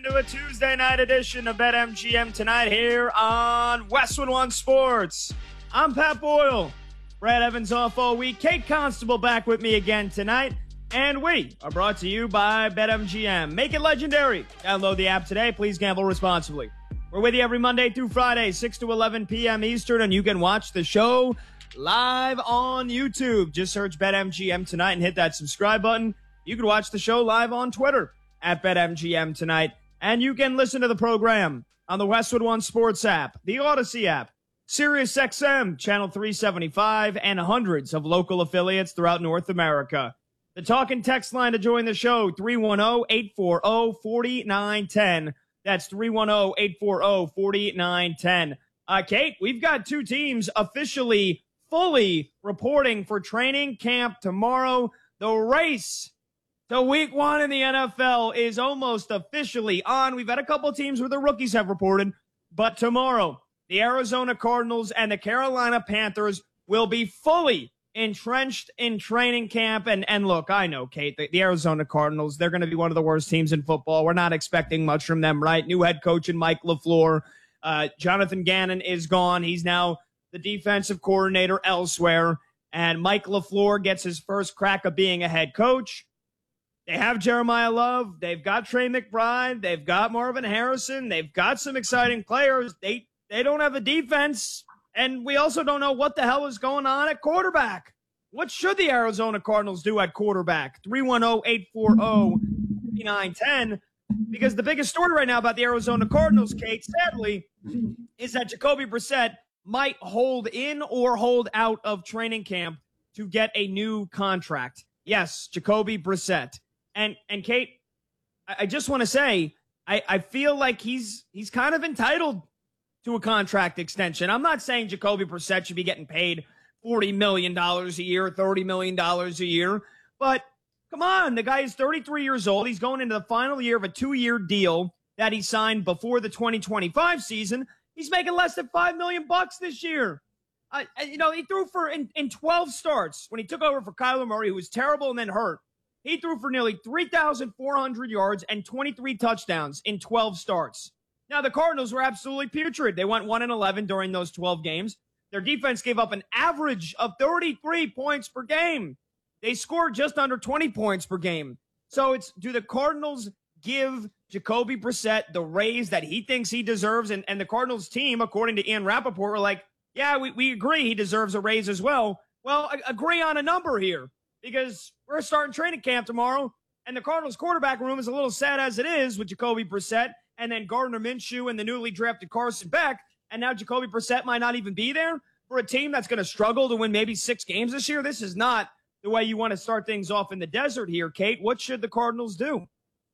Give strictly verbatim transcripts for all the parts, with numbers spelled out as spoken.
into a Tuesday night edition of BetMGM tonight here on Westwood One Sports. I'm Pat Boyle. Brad Evans off all week. Kate Constable back with me again tonight. And we are brought to you by BetMGM. Make it legendary. Download the app today. Please gamble responsibly. We're with you every Monday through Friday, six to eleven p.m. Eastern, and you can watch the show live on YouTube. Just search BetMGM tonight and hit that subscribe button. You can watch the show live on Twitter at BetMGM tonight. And you can listen to the program on the Westwood One Sports app, the Odyssey app, Sirius X M, Channel three seventy-five, and hundreds of local affiliates throughout North America. The talk and text line to join the show, three one zero, eight four zero, four nine one zero. That's three one zero, eight four zero, four nine one zero. Uh, Kate, we've got two teams officially, fully reporting for training camp tomorrow. The race to week one in the N F L is almost officially on. We've had a couple of teams where the rookies have reported, but tomorrow, the Arizona Cardinals and the Carolina Panthers will be fully entrenched in training camp. And, and look, I know, Kate, the, the Arizona Cardinals, they're going to be one of the worst teams in football. We're not expecting much from them, right? New head coach in Mike LaFleur. Uh, Jonathan Gannon is gone. He's now the defensive coordinator elsewhere. And Mike LaFleur gets his first crack of being a head coach. They have Jeremiah Love. They've got Trey McBride. They've got Marvin Harrison. They've got some exciting players. They, they don't have a defense. And we also don't know what the hell is going on at quarterback. What should the Arizona Cardinals do at quarterback? three one zero, eight four zero, nine one zero. Because the biggest story right now about the Arizona Cardinals, Kate, sadly, is that Jacoby Brissett might hold in or hold out of training camp to get a new contract. Yes, Jacoby Brissett. And, and Kate, I, I just want to say, I, I feel like he's he's kind of entitled to a contract extension. I'm not saying Jacoby Brissett should be getting paid forty million dollars a year, thirty million dollars a year. But come on, the guy is thirty-three years old. He's going into the final year of a two-year deal that he signed before the twenty twenty-five season. He's making less than five million bucks this year. Uh, you know, he threw for in, in twelve starts when he took over for Kyler Murray, who was terrible and then hurt. He threw for nearly three thousand four hundred yards and twenty-three touchdowns in twelve starts. Now, the Cardinals were absolutely putrid. They went one and eleven during those twelve games. Their defense gave up an average of thirty-three points per game. They scored just under twenty points per game. So it's, do the Cardinals give Jacoby Brissett the raise that he thinks he deserves? And, and the Cardinals team, according to Ian Rappaport, were like, yeah, we, we agree he deserves a raise as well. Well, I, agree on a number here, because we're starting training camp tomorrow, and the Cardinals quarterback room is a little sad as it is with Jacoby Brissett, and then Gardner Minshew and the newly drafted Carson Beck, and now Jacoby Brissett might not even be there for a team that's going to struggle to win maybe six games this year. This is not the way you want to start things off in the desert here, Kate. What should the Cardinals do?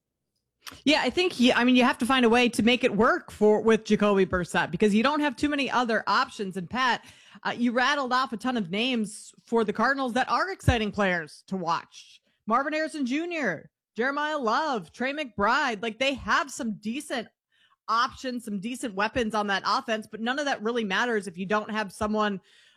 Yeah, I think he, I mean, you have to find a way to make it work for with Jacoby Brissett, because you don't have too many other options. And Pat, uh, you rattled off a ton of names for the Cardinals that are exciting players to watch. Marvin Harrison Junior, Jeremiah Love, Trey McBride. Like, they have some decent options, some decent weapons on that offense, but none of that really matters if you don't have someone